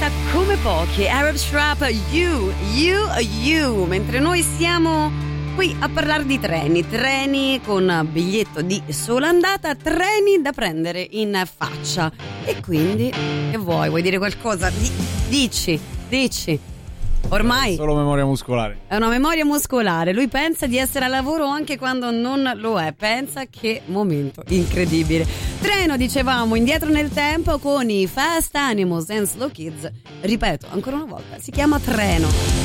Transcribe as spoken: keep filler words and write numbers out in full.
questa come pochi. Arab Strap, You, You, You. Mentre noi siamo qui a parlare di treni, treni con biglietto di sola andata, treni da prendere in faccia. E quindi, che vuoi? Vuoi dire qualcosa? Di- dici, dici. Ormai solo memoria muscolare. È una memoria muscolare. Lui pensa di essere a lavoro anche quando non lo è. Pensa che momento incredibile. Treno, dicevamo, indietro nel tempo con i Fast Animals and Slow Kids. Ripeto ancora una volta, si chiama Treno.